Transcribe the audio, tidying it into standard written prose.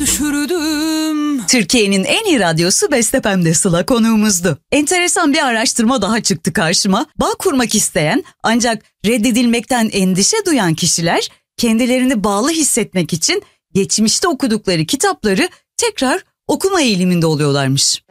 düşürdüm. Türkiye'nin en iyi radyosu Beste Pem'de Sıla konuğumuzdu. Enteresan bir araştırma daha çıktı karşıma. Bağ kurmak isteyen ancak reddedilmekten endişe duyan kişiler kendilerini bağlı hissetmek için geçmişte okudukları kitapları tekrar okuma eğiliminde oluyorlarmış.